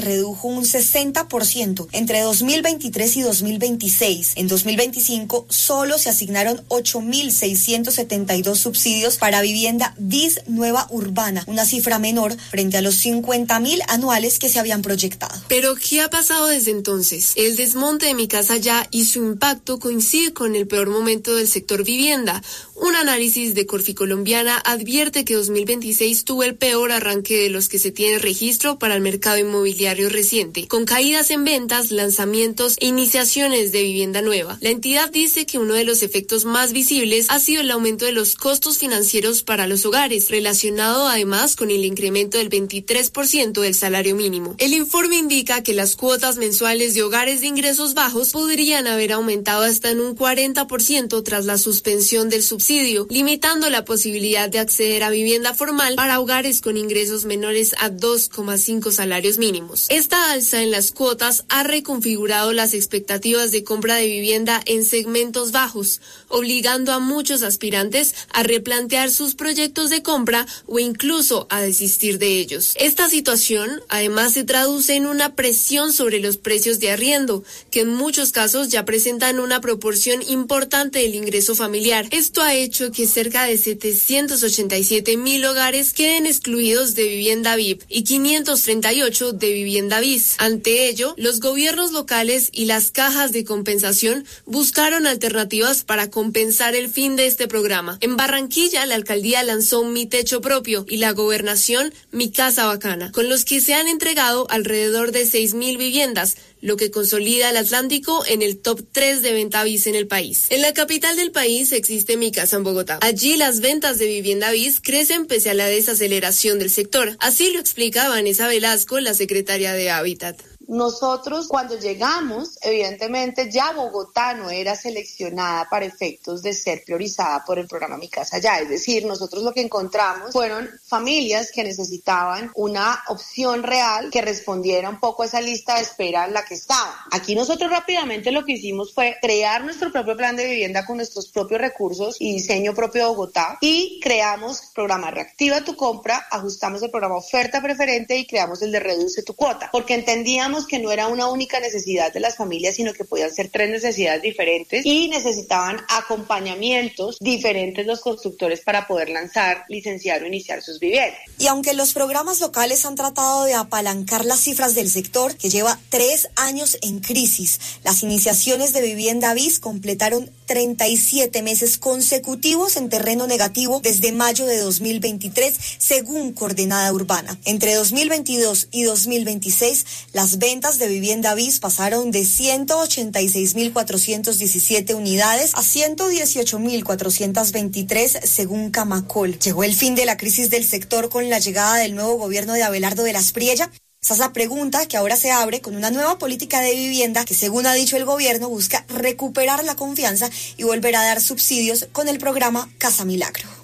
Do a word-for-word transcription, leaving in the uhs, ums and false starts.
redujo un sesenta por ciento entre dos mil veintitrés y dos mil veintiséis. En dos mil veinticinco solo se asignaron ocho mil seiscientos setenta y dos subsidios para vivienda bis nueva urbana, una cifra menor frente a los cincuenta mil anuales que se habían proyectado. Pero, ¿qué ha pasado desde entonces? El desmonte de Mi Casa Ya y su impacto coincide con el peor momento del sector vivienda. Un análisis de Corfi Colombiana advierte que dos mil veintiséis tuvo el peor arranque de los que se tiene registro para el mercado inmobiliario reciente, con caídas en ventas, lanzamientos e iniciaciones de vivienda nueva. La entidad dice que uno de los efectos más visibles ha sido el aumento de los costos financieros para los hogares, relacionado además con el incremento del veintitrés por ciento del salario mínimo. El informe indica que las cuotas mensuales de hogares de ingresos bajos podrían haber aumentado hasta en un cuarenta por ciento tras la suspensión del subsidio, limitando la posibilidad de acceder a vivienda formal para hogares con ingresos menores a dos coma cinco salarios mínimos. Esta alza en las cuotas ha reconfigurado las expectativas de compra de vivienda en segmentos bajos, obligando a muchos aspirantes a replantear sus proyectos de compra o incluso a desistir de ellos. Esta situación además se traduce en una presión sobre los precios de arriendo, que en muchos casos ya presentan una proporción importante del ingreso familiar. Esto ha hecho que cerca de setecientos ochenta y siete mil hogares queden excluidos de vivienda V I P y quinientos treinta y ocho de vivienda bis. Ante ello, los gobiernos locales y las cajas de compensación buscaron alternativas para compensar el fin de este programa. En Barranquilla, la alcaldía lanzó Mi Techo Propio y la gobernación Mi Casa Bacana, con los que se han entregado alrededor de seis mil viviendas, lo que consolida al Atlántico en el top tres de venta bis en el país. En la capital del país existe Mi Casa en Bogotá. Allí las ventas de vivienda bis crecen pese a la desaceleración del sector. Así lo explica Vanessa Velasco, la secretaria de Hábitat. Nosotros cuando llegamos, evidentemente ya Bogotá no era seleccionada para efectos de ser priorizada por el programa Mi Casa Ya, es decir, nosotros lo que encontramos fueron familias que necesitaban una opción real que respondiera un poco a esa lista de espera en la que estaban. Aquí nosotros rápidamente lo que hicimos fue crear nuestro propio plan de vivienda con nuestros propios recursos y diseño propio de Bogotá y creamos programa Reactiva tu Compra, ajustamos el programa Oferta Preferente y creamos el de Reduce tu Cuota, porque entendíamos que no era una única necesidad de las familias, sino que podían ser tres necesidades diferentes y necesitaban acompañamientos diferentes los constructores para poder lanzar, licenciar o iniciar sus viviendas. Y aunque los programas locales han tratado de apalancar las cifras del sector, que lleva tres años en crisis, las iniciaciones de vivienda bis completaron treinta y siete meses consecutivos en terreno negativo desde mayo de dos mil veintitrés, según Coordenada Urbana. Entre dos mil veintidós y dos mil veintiséis, las ventas de vivienda bis pasaron de ciento ochenta y seis mil cuatrocientas diecisiete unidades a ciento dieciocho mil cuatrocientas veintitrés, según Camacol. Llegó el fin de la crisis del sector con la llegada del nuevo gobierno de Abelardo de las Priella. Esa es la pregunta que ahora se abre con una nueva política de vivienda que, según ha dicho el gobierno, busca recuperar la confianza y volver a dar subsidios con el programa Casa Milagro.